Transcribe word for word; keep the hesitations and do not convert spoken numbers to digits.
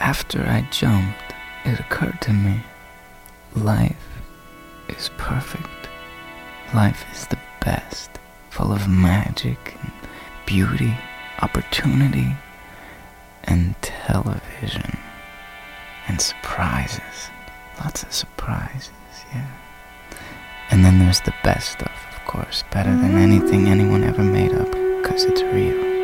After I jumped, it occurred to me, life is perfect. Life is the best, full of magic and beauty, opportunity, and television, and surprises. Lots of surprises, yeah. And then there's the best stuff, of course, better than anything anyone ever made up, 'cause it's real.